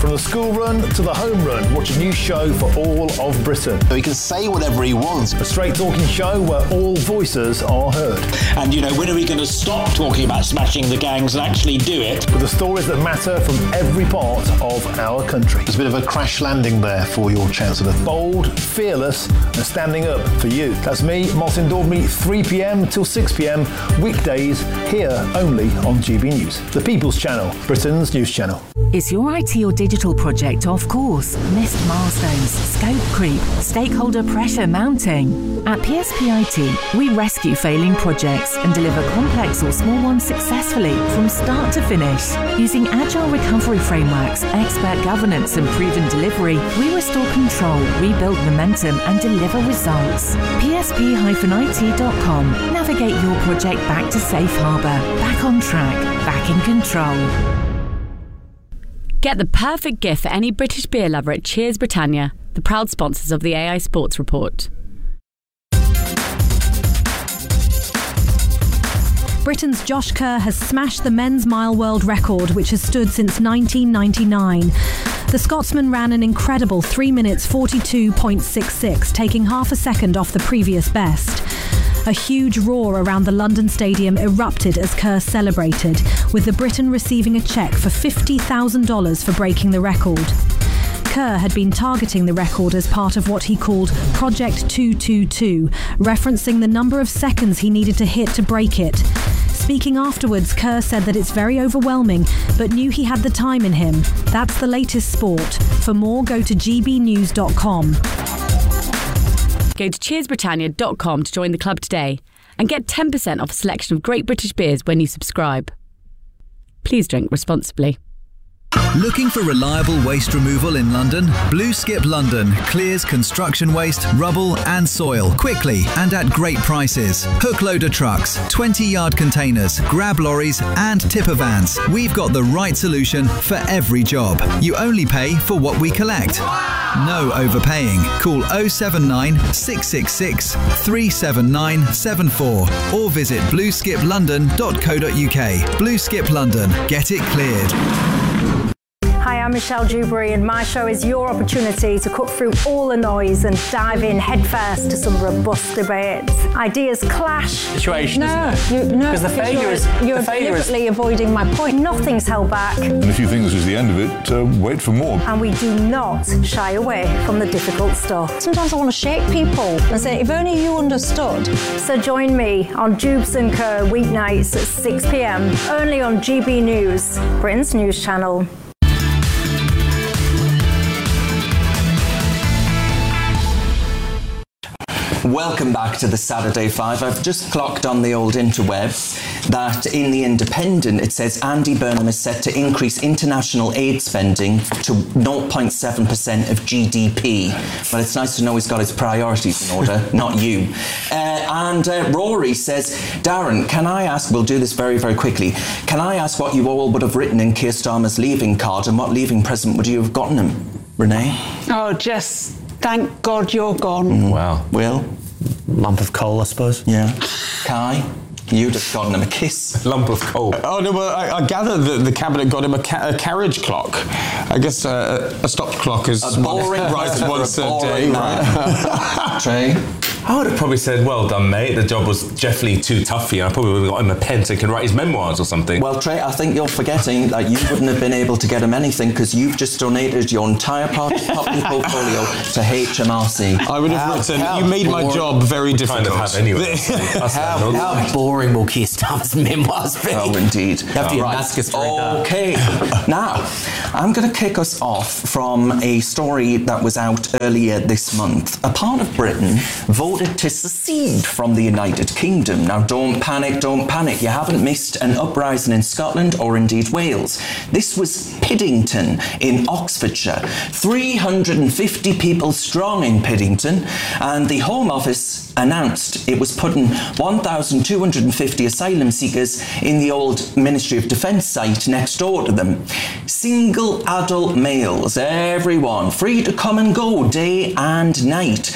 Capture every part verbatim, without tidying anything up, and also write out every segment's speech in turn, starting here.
From the school run to the home run, watch a new show for all of Britain. So he can say whatever he wants. A straight talking show where all voices are heard. And, you know, when are we going to stop talking about smashing the gangs and actually do it? With the stories that matter from every part of our country. There's a bit of a crash landing there for your Chancellor. Bold, fearless and standing up for you. That's me, Martin Daubney, three p.m. till six p.m. weekdays here only on G B News. The People's Channel, Britain's news channel. Is your I T or digital project off course? Missed milestones, scope creep, stakeholder pressure mounting? At P S P I T, we rescue failing projects and deliver complex or small ones successfully from start to finish. Using agile recovery frameworks, expert governance and proven delivery, we restore control, rebuild momentum and deliver results. P S P I T dot com. Navigate your project back to safe harbour, back on track, back in control. Get the perfect gift for any British beer lover at Cheers Britannia, the proud sponsors of the A I Sports Report. Britain's Josh Kerr has smashed the men's mile world record, which has stood since nineteen ninety-nine. The Scotsman ran an incredible three minutes forty-two point six six, taking half a second off the previous best. A huge roar around the London Stadium erupted as Kerr celebrated, with the Briton receiving a cheque for fifty thousand dollars for breaking the record. Kerr had been targeting the record as part of what he called Project two two two, referencing the number of seconds he needed to hit to break it. Speaking afterwards, Kerr said that it's very overwhelming, but knew he had the time in him. That's the latest sport. For more, go to g b news dot com. Go to cheers britannia dot com to join the club today and get ten percent off a selection of great British beers when you subscribe. Please drink responsibly. Looking for reliable waste removal in London? Blue Skip London clears construction waste, rubble and soil quickly and at great prices. Hook loader trucks, twenty yard containers, grab lorries and tipper vans. We've got the right solution for every job. You only pay for what we collect. No overpaying. Call oh seven nine, six six six, three seven nine seven four or visit blue skip london dot co dot u k. Blue Skip London. Get it cleared. Hi, I'm Michelle Dewberry and my show is your opportunity to cut through all the noise and dive in headfirst to some robust debates. Ideas clash. Situation, no, isn't it? You, no, because the failure you're, is you're the failure deliberately is... avoiding my point. Nothing's held back. And if you think this is the end of it, uh, wait for more. And we do not shy away from the difficult stuff. Sometimes I want to shake people and say, if only you understood. So join me on Jubes and Kerr weeknights at six p.m. only on G B News, Britain's news channel. Welcome back to the Saturday Five. I've just clocked on the old interweb that in The Independent it says Andy Burnham is set to increase international aid spending to zero point seven percent of G D P. Well, it's nice to know he's got his priorities in order, not you. Uh, and uh, Rory says, Darren, can I ask, we'll do this very, very quickly, can I ask what you all would have written in Keir Starmer's leaving card and what leaving present would you have gotten him? Renee? Oh, just... Thank God you're gone. Mm. Wow. Will? Lump of coal, I suppose. Yeah. Kai? You'd have gotten him a kiss. Lump of coal. Oh, no, well, I, I gather that the cabinet got him a, ca- a carriage clock. I guess uh, a stop clock is a boring one, right once a, a day, right? Trey? I would have probably said, well done, mate. The job was definitely too tough for you. I probably would have got him a pen so he can write his memoirs or something. Well, Trey, I think you're forgetting that you wouldn't have been able to get him anything because you've just donated your entire property portfolio to H M R C. I would have how, written, how you made boring. my job very difficult. Kind of have anyway. how, how boring will Keir Starmer's memoirs be? Oh, indeed. You have to right. Okay. Now, I'm going to kick us off from a story that was out earlier this month. A part of Britain voted to secede from the United Kingdom. Now, don't panic, don't panic. You haven't missed an uprising in Scotland or indeed Wales. This was Piddington in Oxfordshire. three hundred fifty people strong in Piddington, and the Home Office announced it was putting one thousand two hundred fifty asylum seekers in the old Ministry of Defence site next door to them. Single adult males, everyone, free to come and go day and night.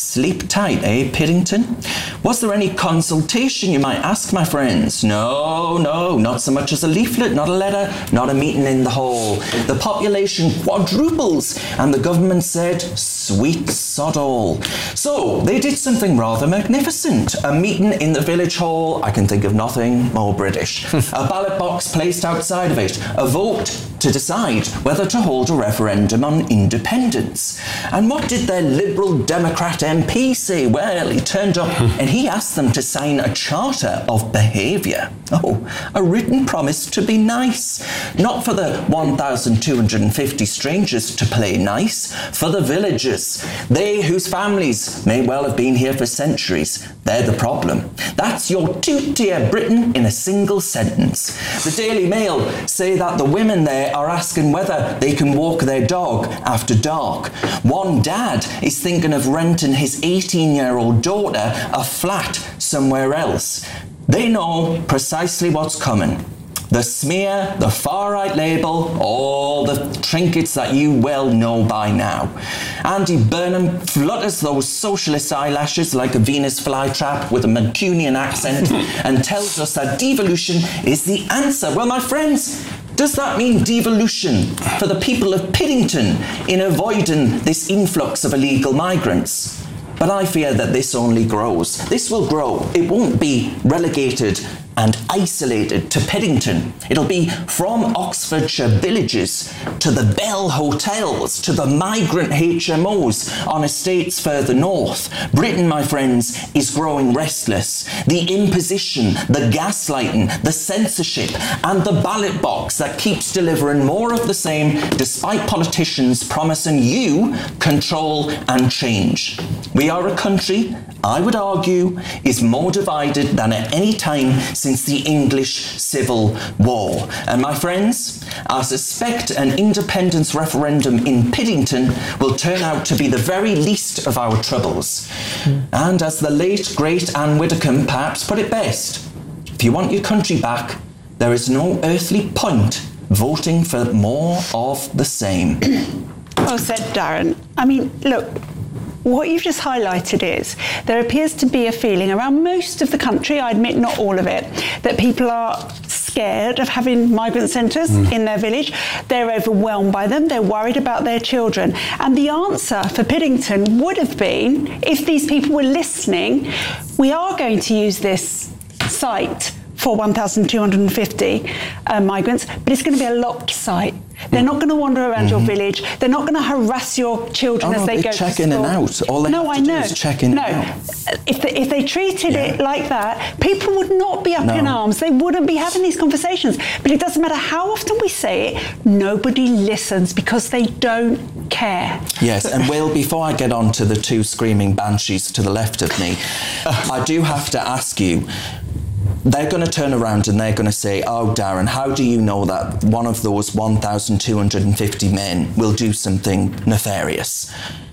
Sleep tight, eh, Piddington? Was there any consultation, you might ask, my friends? No, no, not so much as a leaflet, not a letter, not a meeting in the hall. The population quadruples, and the government said, sweet sod all. So, they did something rather magnificent. A meeting in the village hall, I can think of nothing more British. A ballot box placed outside of it. A vote to decide whether to hold a referendum on independence. And what did their Liberal Democrat M P say? Well, he turned up and he asked them to sign a charter of behaviour. Oh, a written promise to be nice. Not for the one thousand two hundred fifty strangers to play nice, for the villagers. They whose families may well have been here for centuries. They're the problem. That's your two-tier Britain in a single sentence. The Daily Mail say that the women there are asking whether they can walk their dog after dark. One dad is thinking of renting his eighteen-year-old daughter a flat somewhere else. They know precisely what's coming. The smear, the far-right label, all the trinkets that you well know by now. Andy Burnham flutters those socialist eyelashes like a Venus flytrap with a Mancunian accent and tells us that devolution is the answer. Well, my friends, does that mean devolution for the people of Piddington in avoiding this influx of illegal migrants? But I fear that this only grows. This will grow. It won't be relegated and isolated to Piddington. It'll be from Oxfordshire villages to the Bell hotels to the migrant H M Os on estates further north. Britain, my friends, is growing restless. The imposition, the gaslighting, the censorship, and the ballot box that keeps delivering more of the same despite politicians promising you control and change. We are a country, I would argue, is more divided than at any time since the English Civil War. And my friends, I suspect an independence referendum in Piddington will turn out to be the very least of our troubles. Mm. And as the late, great Anne Widdecombe perhaps put it best, if you want your country back, there is no earthly point voting for more of the same. Well said, Darren. I mean, look, what you've just highlighted is there appears to be a feeling around most of the country, I admit not all of it, that people are scared of having migrant centres mm. in their village. They're overwhelmed by them. They're worried about their children. And the answer for Piddington would have been, if these people were listening, we are going to use this site for one thousand two hundred fifty uh, migrants, but it's going to be a locked site. They're not going to wander around mm-hmm. your village. They're not going to harass your children oh, as no, they, they go check to in school. and out. All they no, have I to know. do is check in no. and out. If they, if they treated yeah. it like that, people would not be up no. in arms. They wouldn't be having these conversations. But it doesn't matter how often we say it, nobody listens because they don't care. Yes, and Will, before I get on to the two screaming banshees to the left of me, I do have to ask you, they're going to turn around and they're going to say, oh, Darren, how do you know that one of those one thousand two hundred fifty men will do something nefarious?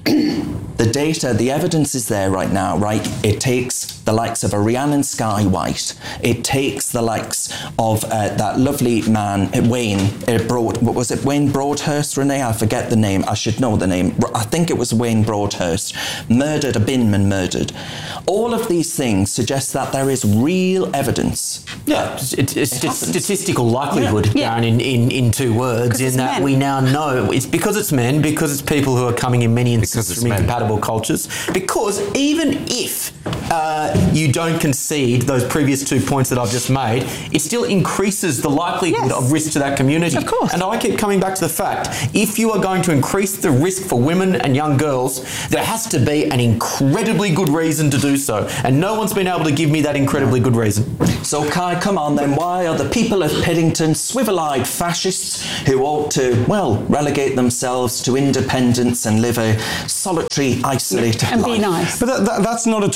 The data, the evidence is there right now, right? It takes the likes of a Rhiannon Sky White. It takes the likes of uh, that lovely man, uh, Wayne, uh, Broad, what was it, Wayne Broadhurst, Renee? I forget the name. I should know the name. I think it was Wayne Broadhurst. Murdered, a binman murdered. All of these things suggest that there is real evidence. Yeah, it's, it's it statistical likelihood, yeah. Darren, in, in, in two words, in that men. we now know it's because it's men, because it's people who are coming in many instances from incompatible cultures, because even if uh, you don't concede those previous two points that I've just made, it still increases the likelihood yes. of risk to that community. Of course. And I keep coming back to the fact, if you are going to increase the risk for women and young girls, there has to be an incredibly good reason to do so. And no one's been able to give me that incredibly good reason. So, Kai, come on then. Why are the people of Piddington swivel-eyed fascists who ought to, well, relegate themselves to independence and live a solitary, isolated and life? be nice? But that, that, that's not at all what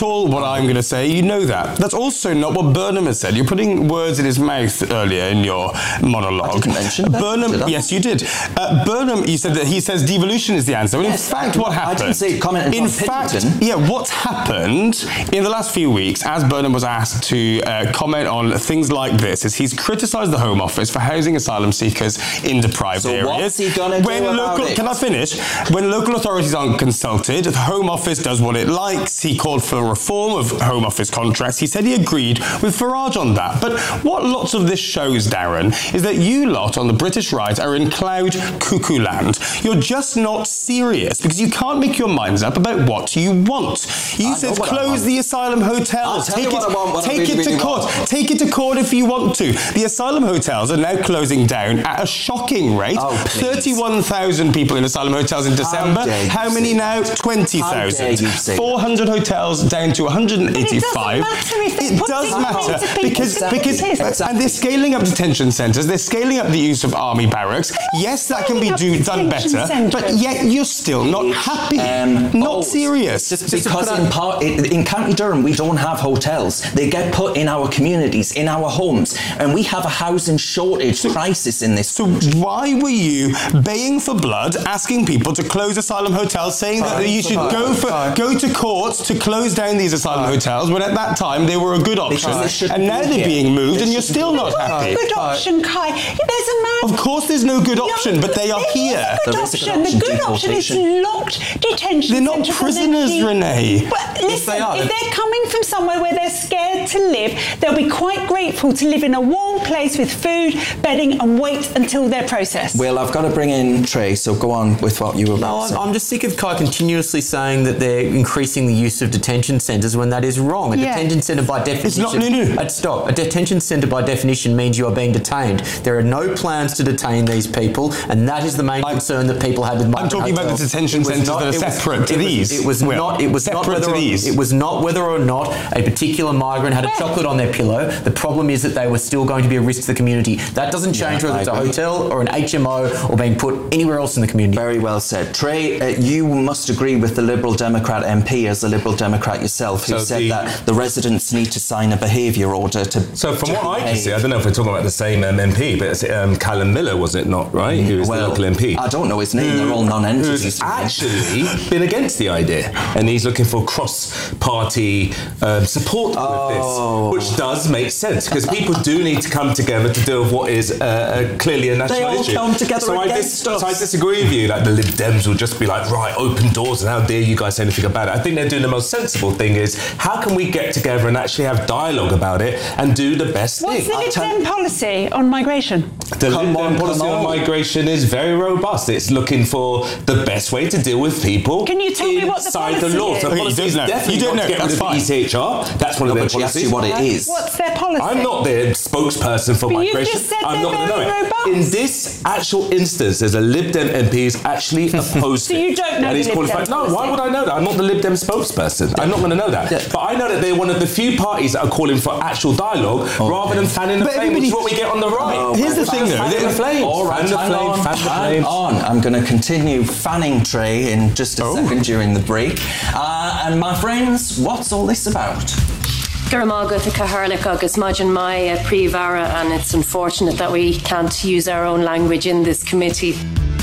I'm going to say. You know that. That's also not what Burnham has said. You're putting words in his mouth earlier in your monologue. I didn't mention that, Burnham, did I? yes, you did. Uh, Burnham, you said that he says devolution is the answer. Well, Yes, in fact, I- what I happened? didn't say comment In on fact, Piddington. yeah, what's happened in the last few weeks, as Burnham was asked to uh, comment on things like this, is he's criticised the Home Office for housing asylum seekers in deprived So areas. what's he gonna when do about local, it? Can I finish? When local authorities aren't consulted, the Home Office does what it likes. He called for a reform of Home Office contracts. He said he agreed with Farage on that. But what lots of this shows, Darren, is that you lot on the British right are in cloud cuckoo land. You're just not serious because you can't make your minds up about what you want. You I said know what I close want. the asylum hotels. I'll tell you Take what it, I want, what I take really, it to really court. want. Take it to court if you want to. The asylum hotels are now closing down at a shocking rate. Oh, please. thirty-one thousand people in asylum hotels in December. dare you How say many that? now? twenty How dare thousand. you say that? four hundred hotels down to one hundred eighty-five. But it doesn't matter if they It put does things matter into people's because, because communities. and they're scaling up detention centres. They're scaling up the use of army barracks. Yes, that can be scaling do, up done detention better, centres. but yet you're still not happy, Um, not oh, serious. Just because in, part, in, in County Durham we don't have hotels. They get put in our communities, in our homes, and we have a housing shortage crisis in this. So why were you baying for blood, asking people to close asylum hotels, saying that you should go for go to court to close down these asylum hotels, when at that time they were a good option, Because they shouldn't and now be they're here. being moved, They and you're shouldn't still be not here. happy? Good option, Kai. There's a man. Of course, there's no good option, but they are There is here. a good There is a good option. The option, good option is deportation. locked detention. They're not centre for prisoners, them to- Renee. But listen, they are. if they're coming from somewhere where they're scared to live, they'll be quite grateful to live in a warm place with food, bedding, and wait until they're processed. Well, I've got to bring in Trey, so go on with what you were No, about to I'm, say. I'm just sick of Kai continuously saying that they're increasing the use of detention centres when that is wrong. A Yeah. detention centre by definition... not- no, no. Uh, stop. A detention centre by definition means you are being detained. There are no plans to detain these people, and that is the main concern that people have with migrant talking about the hotels. detention It was centres not- that are it was- separate to it was- these, It was Will. not... It was not Separate whether to or- these. It was not whether or not a particular migrant had a chocolate on their pillow. The problem is that they were still going to be a risk to the community. That doesn't change Yeah, whether I it's a agree. hotel or an H M O or being put anywhere else in the community. Very well said. Trey, uh, you must agree with the Liberal Democrat M P, as a Liberal Democrat yourself, who So said the- that the residents need to sign a behaviour order to... So from to what I can behave. see, I don't know if we're talking about the same um, M P, but it's um, Callum Miller, was it not, right? Who is Well, the local M P. I don't know his name, they're all non-entities. Who's for me. actually been against the idea. And he's looking for cross-party um, support Oh. with this, which does make sense, because people do need to come together to deal with what is uh, uh, clearly a national They all issue. come together so I, against us. so I disagree with you. Like the Lib Dems will just be like, right, open doors, and how dare you guys say anything about it. I think they're doing the most sensible thing is, how can we get together and actually have dialogue about it and do the best What's thing? the Lib Dem policy on migration? The Come Lib on, Dem policy come on on. migration is very robust. It's looking for the best way to deal with people. Can you tell me what the inside policy law. is? So the Okay, you policy don't is know. definitely You don't not know. to get rid That's of the fine. E C H R. That's one No, of their but she asked policies. you what it is. What's their policy? I'm not the spokesperson for But you've migration. just said I'm they're not going to know very it. robust. In this actual instance, there's a Lib Dem M P who's actually opposed So to it. you don't know And the he's Lib qualified. Dem No, policy? why would I know that? I'm not the Lib Dem spokesperson. I'm not going to know that. Yeah. But I know that they're one of the few parties that are calling for actual dialogue rather than fanning the But flame, which is everybody- what we get on the right. Oh, Here's the thing, though. Fanning the flames. All right, fan the hang flames. on, Fan the hang flames. on. I'm going to continue fanning Trey in just a Oh. second during the break. Uh, and my friends, what's all this about? Garamágat a Caharlic agus Majin Mai Privara, and it's unfortunate that we can't use our own language in this committee.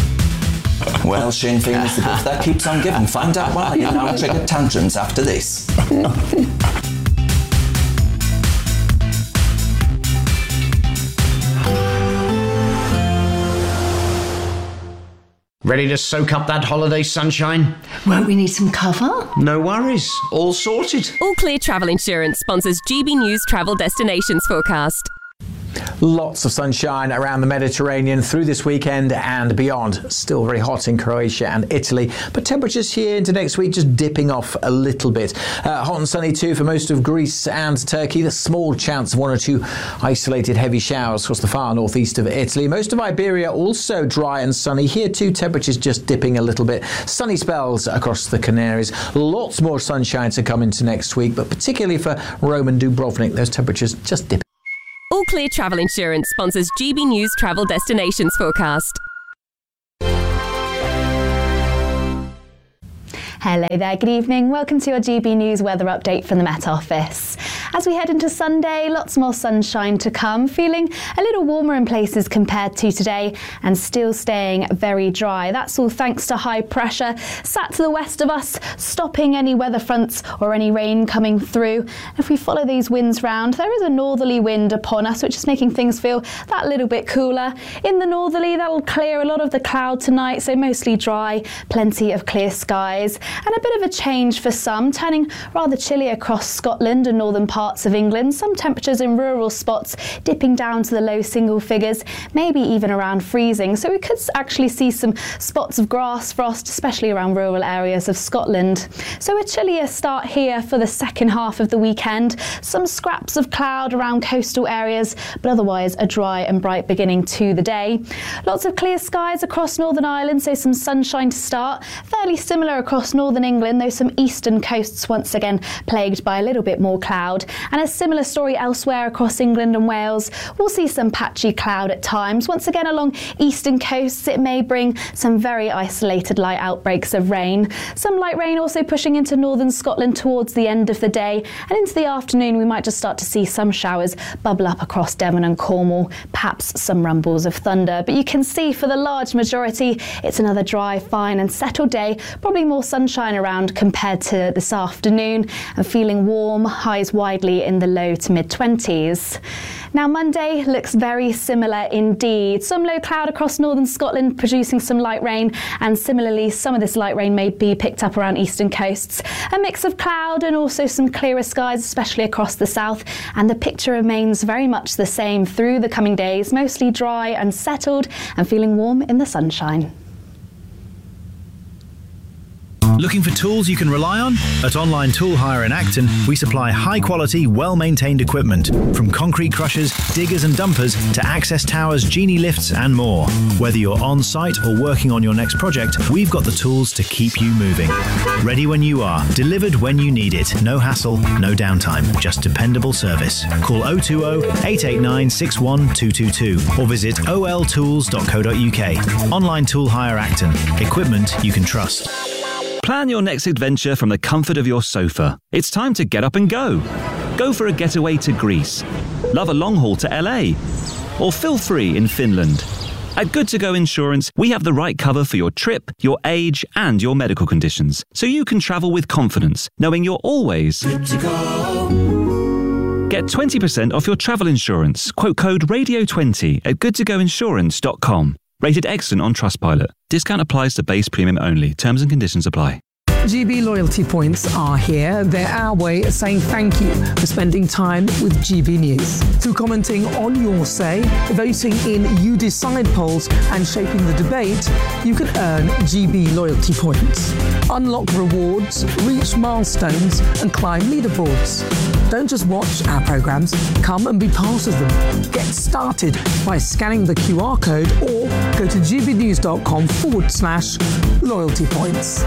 Well, Sinn Féin is the gift that keeps on giving. Find out why and I'll trigger tantrums after this. Ready to soak up that holiday sunshine? Won't we need some cover? No worries, all sorted. All Clear Travel Insurance sponsors G B News Travel Destinations Forecast. Lots of sunshine around the Mediterranean through this weekend and beyond. Still very hot in Croatia and Italy, but temperatures here into next week just dipping off a little bit. Uh, hot and sunny too for most of Greece and Turkey. The small chance of one or two isolated heavy showers across the far northeast of Italy. Most of Iberia also dry and sunny. Here too, temperatures just dipping a little bit. Sunny spells across the Canaries. Lots more sunshine to come into next week, but particularly for Rome and Dubrovnik, those temperatures just dipping. All Clear Travel Insurance sponsors G B News Travel Destinations Forecast. Hello there, good evening. Welcome to your G B News weather update from the Met Office. As we head into Sunday, lots more sunshine to come, feeling a little warmer in places compared to today and still staying very dry. That's all thanks to high pressure sat to the west of us, stopping any weather fronts or any rain coming through. If we follow these winds round, there is a northerly wind upon us, which is making things feel that little bit cooler. In the northerly, that'll clear a lot of the cloud tonight, so mostly dry, plenty of clear skies, and a bit of a change for some, turning rather chilly across Scotland and northern parts of England. Some temperatures in rural spots dipping down to the low single figures, maybe even around freezing. So we could actually see some spots of grass frost, especially around rural areas of Scotland. So a chillier start here for the second half of the weekend. Some scraps of cloud around coastal areas, but otherwise a dry and bright beginning to the day. Lots of clear skies across Northern Ireland, so some sunshine to start. Fairly similar across northern England, though some eastern coasts once again plagued by a little bit more cloud. And a similar story elsewhere across England and Wales. We'll see some patchy cloud at times. Once again along eastern coasts, it may bring some very isolated light outbreaks of rain. Some light rain also pushing into northern Scotland towards the end of the day, and into the afternoon we might just start to see some showers bubble up across Devon and Cornwall, perhaps some rumbles of thunder. But you can see for the large majority it's another dry, fine and settled day, probably more sunshine around compared to this afternoon, and feeling warm, highs widely in the low to mid twenties. Now Monday looks very similar indeed. Some low cloud across northern Scotland producing some light rain, and similarly some of this light rain may be picked up around eastern coasts. A mix of cloud and also some clearer skies, especially across the south, and the picture remains very much the same through the coming days, mostly dry and settled and feeling warm in the sunshine. Looking for tools you can rely on? At Online Tool Hire in Acton, we supply high-quality, well-maintained equipment, from concrete crushers, diggers and dumpers to access towers, genie lifts and more. Whether you're on-site or working on your next project, we've got the tools to keep you moving. Ready when you are, delivered when you need it. No hassle, no downtime, just dependable service. Call oh two oh, eight eight nine, six one two two two or visit o l tools dot co dot u k. Online Tool Hire Acton. Equipment you can trust. Plan your next adventure from the comfort of your sofa. It's time to get up and go. Go for a getaway to Greece. Love a long haul to L A. Or feel free in Finland. At Good To Go Insurance, we have the right cover for your trip, your age, and your medical conditions, so you can travel with confidence, knowing you're always good to go. Get twenty percent off your travel insurance. Quote code radio twenty at good to go insurance dot com. Rated excellent on Trustpilot. Discount applies to base premium only. Terms and conditions apply. G B loyalty points are here. They're our way of saying thank you for spending time with G B News. Through commenting on your say, voting in You Decide polls and shaping the debate, you can earn G B loyalty points. Unlock rewards, reach milestones and climb leaderboards. Don't just watch our programmes, come and be part of them. Get started by scanning the Q R code or go to gbnews.com forward slash loyalty points.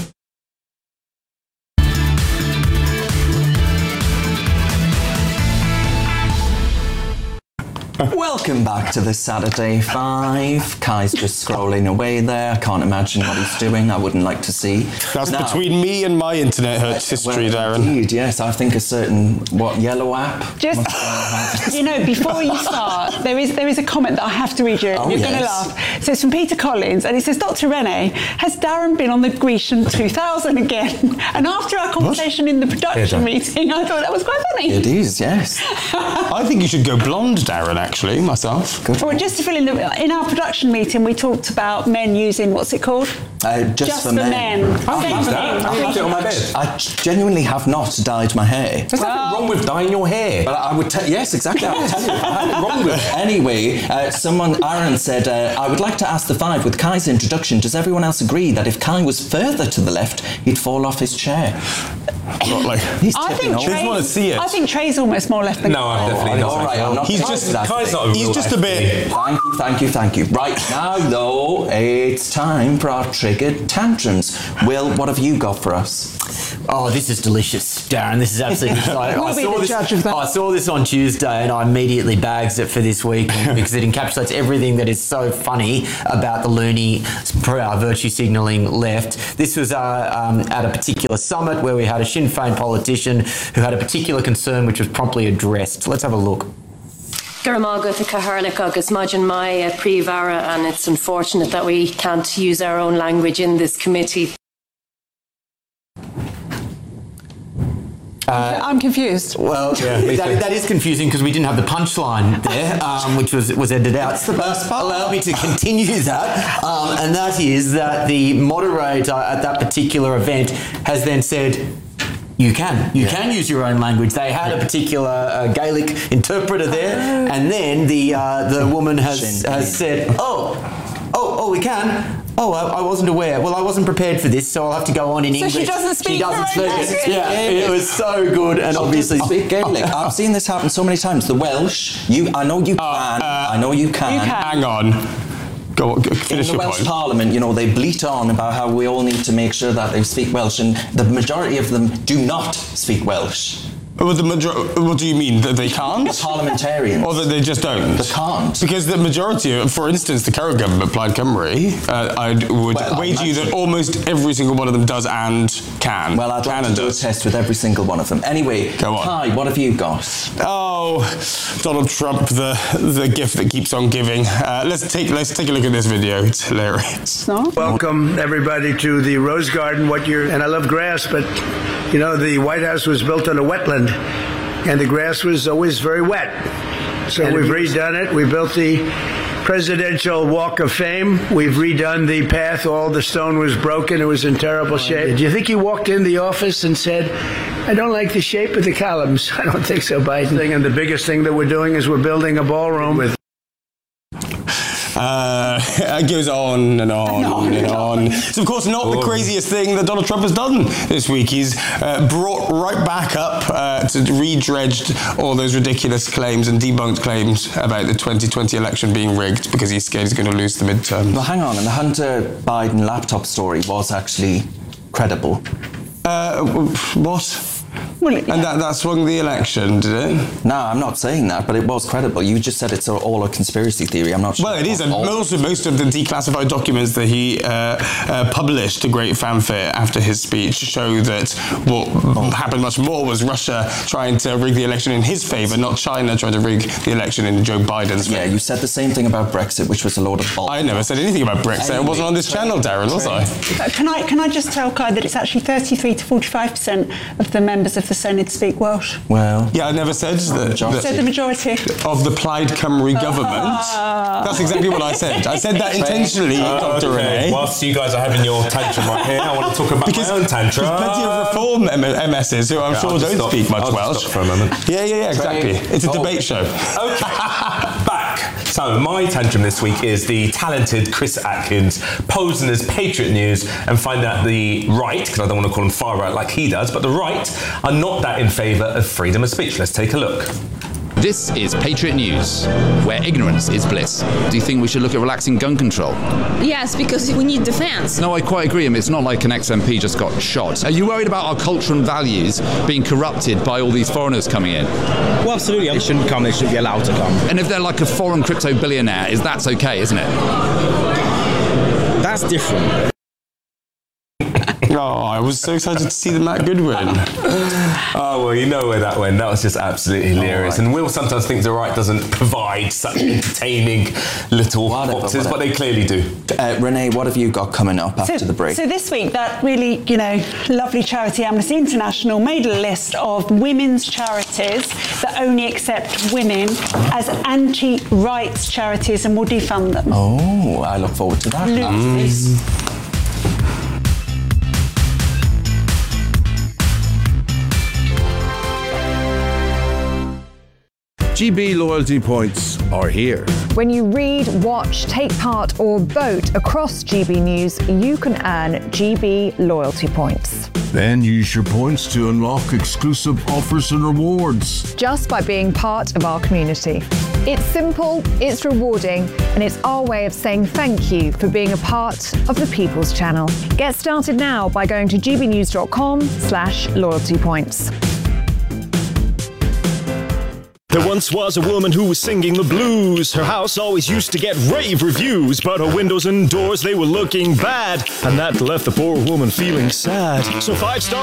Welcome back to the Saturday Five. Kai's just scrolling away there. I can't imagine what he's doing. I wouldn't like to see. That's now, between me and my internet hurts history, well, Darren. Indeed, yes. I think a certain, what, yellow app? Just, you know, before you start, there is there is a comment that I have to read you. Oh, You're yes. going to laugh. So it's from Peter Collins, and he says, Doctor Rene, has Darren been on the Grecian two thousand again? And after our conversation what? in the production yeah, meeting, I thought that was quite funny. It is, yes. I think you should go blonde, Darren, actually, myself. Good. Well, just to fill in, the, in our production meeting, we talked about men using, what's it called? Uh, just, just for, for men. men. I Same have thing. that. I have it on my bed. I genuinely have not dyed my hair. There's Well- nothing wrong with dyeing your hair. But I would tell, yes, exactly. I would tell you. I have it wrong with it. Anyway, uh, someone, Aaron said, uh, I would like to ask the five, with Kai's introduction, does everyone else agree that if Kai was further to the left, he'd fall off his chair? Not like, He's I tipping think over. Trey- want to see it. I think Trey's almost more left than No, I'm definitely not. All right, I'm not He's going just- to that Kai's thing. not a He's real just a F B. bit... Thank you, thank you, thank you. Right, now, though, it's time for our triggered tantrums. Will, what have you got for us? Oh, this is delicious. Darren. This is absolutely like, We'll I, be saw the this, judge of that. I saw this on Tuesday and I immediately bags it for this week because it encapsulates everything that is so funny about the loony uh, virtue signalling left. This was uh, um, at a particular summit where we had a Sinn Féin politician who had a particular concern which was promptly addressed. Let's have a look. Garamágat a Catholic agus Majin Mai Privara, and it's unfortunate that we can't use our own language in this committee. Uh, I'm confused. Well, yeah, that, that is confusing because we didn't have the punchline there, um, which was was edited out. That's the best part. Allow me to continue that, um, and that is that the moderator at that particular event has then said, you can. You yeah. can use your own language. They had a particular uh, Gaelic interpreter there, and then the uh, the woman has has said, "Oh, oh, oh, we can." Oh, I, I wasn't aware. Well, I wasn't prepared for this, so I'll have to go on in so English. So she doesn't speak. She doesn't speak it. Yeah, it was so good, and she obviously speak Gaelic. I've seen this happen so many times. The Welsh. You, I know you can. Uh, uh, I know you can. You can. Hang on. Go, go finish in the your Welsh point. Parliament, you know, they bleat on about how we all need to make sure that they speak Welsh, and the majority of them do not speak Welsh. Well, the major- what do you mean? That they can't? The parliamentarians. Or that they just don't? They can't. Because the majority, of, for instance, the current government, Plaid Cymru, uh, I would well, wager you that almost every single one of them does and can. Well, I'd can like to do a test with every single one of them. Anyway, Go on. Kai, what have you got? Oh, Donald Trump, the the gift that keeps on giving. Uh, let's take let's take a look at this video. It's hilarious. No? Welcome everybody to the Rose Garden. What you're and I love grass, but you know the White House was built on a wetland, and the grass was always very wet. So and we've redone it. We built the Presidential Walk of Fame. We've redone the path. All the stone was broken. It was in terrible shape. Do you think he walked in the office and said, I don't like the shape of the columns? I don't think so, Biden. And the biggest thing that we're doing is we're building a ballroom with Uh, it goes on and on no, and on. It's of course not oh. the craziest thing that Donald Trump has done this week. He's uh, brought right back up uh, to re-dredged all those ridiculous claims and debunked claims about the twenty twenty election being rigged because he's scared he's going to lose the midterms. Well, hang on, and the Hunter Biden laptop story was actually credible. Uh, what? Well, yeah. And that, that swung the election, did it? No, I'm not saying that, but it was credible. You just said it's all a conspiracy theory. I'm not sure. Well, it is. And also, most of the declassified documents that he uh, uh, published to great fanfare after his speech show that what oh. happened much more was Russia trying to rig the election in his favour, not China trying to rig the election in Joe Biden's favour. Yeah, you said the same thing about Brexit, which was a load of bull. I never said anything about Brexit. Anyway, it wasn't on this Trent, channel, Darren, was I? Uh, can I can I just tell Kai that it's actually thirty-three to forty-five percent of the members of the Senate speak Welsh? Well, yeah, I never said that. You said the majority of the Plaid Cymru government. Uh, That's exactly what I said. I said that intentionally, uh, Doctor Okay. Renee. Whilst you guys are having your tantrum right here, I want to talk about because my own tantrum. There's plenty of reform M Ss who I'm yeah, sure I'll don't stop, speak much I'll Welsh. Stop for a moment. Yeah, yeah, yeah, exactly. It's a oh. debate show. Okay, back. So my tantrum this week is the talented Chris Atkins posing as Patriot News and find out the right, because I don't want to call him far right like he does, but the right are not that in favour of freedom of speech. Let's take a look. This is Patriot News, where ignorance is bliss. Do you think we should look at relaxing gun control? Yes, because we need defence. No, I quite agree. I mean, it's not like an ex M P just got shot. Are you worried about our culture and values being corrupted by all these foreigners coming in? Well, absolutely. They shouldn't come. They shouldn't be allowed to come. And if they're like a foreign crypto billionaire, is that's okay, isn't it? That's different. Oh, I was so excited to see the Matt Goodwin. Oh, well, you know where that went. That was just absolutely hilarious. Right. And Will sometimes thinks the right doesn't provide such entertaining little whatever, boxes, whatever. But they clearly do. Uh, Renee, what have you got coming up after so, the break? So this week, that really, you know, lovely charity Amnesty International made a list of women's charities that only accept women as anti-rights charities and will defund them. Oh, I look forward to that. Mm. G B loyalty points are here. When you read, watch, take part or vote across G B News, you can earn G B loyalty points. Then use your points to unlock exclusive offers and rewards. Just by being part of our community. It's simple, it's rewarding, and it's our way of saying thank you for being a part of the People's Channel. Get started now by going to gbnews.com slash loyalty points. There once was a woman who was singing the blues. Her house always used to get rave reviews, but her windows and doors, they were looking bad, and that left the poor woman feeling sad. So five stars